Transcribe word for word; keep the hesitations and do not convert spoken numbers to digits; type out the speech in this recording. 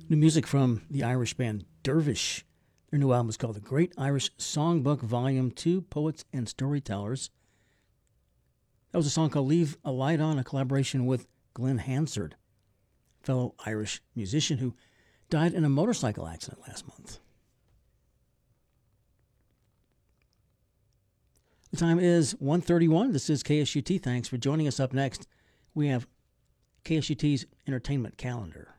New music from the Irish band Dervish. Their new album is called The Great Irish Songbook Volume two, Poets and Storytellers. That was a song called Leave a Light On, a collaboration with Glenn Hansard, fellow Irish musician who died in a motorcycle accident last month. The time is one thirty-one. This is K S U T. Thanks for joining us. Up next, we have K S U T's entertainment calendar.